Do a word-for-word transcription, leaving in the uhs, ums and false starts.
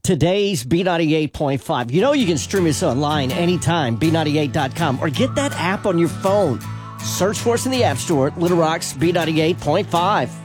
Today's B ninety-eight point five. You know you can stream us online anytime, B ninety-eight dot com, or get that app on your phone. Search for us in the App Store, Little Rock's B ninety-eight point five.